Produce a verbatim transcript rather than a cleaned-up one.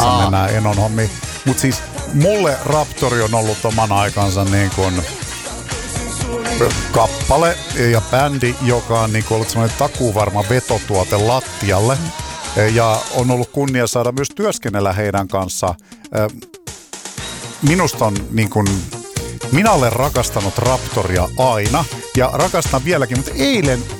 kanssa Aa. mennään Enon hommiin. Mut siis mulle Raptori on ollut oman aikansa niin kuin kappale ja bändi, joka on niin kuin ollut semmoinen takuvarma vetotuote lattialle. Ja on ollut kunnia saada myös työskennellä heidän kanssa. Minusta on niin kuin, minä olen rakastanut Raptoria aina ja rakastan vieläkin, mutta eilen